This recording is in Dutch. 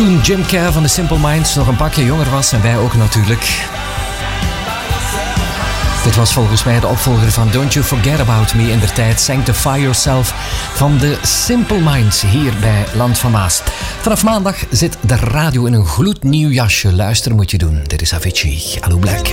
Toen Jim Kerr van de Simple Minds nog een pakje jonger was en wij ook natuurlijk. Dit was volgens mij de opvolger van Don't You Forget About Me in der tijd. Sanctify Yourself van de Simple Minds hier bij Land van Maas. Vanaf maandag zit de radio in een gloednieuw jasje. Luisteren moet je doen. Dit is Avicii. Hallo Black.